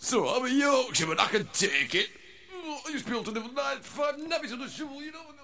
So I'm a Yorkshireman, I can take it. I used to be able to live on 9 to 5 nabbies on a shovel, you know.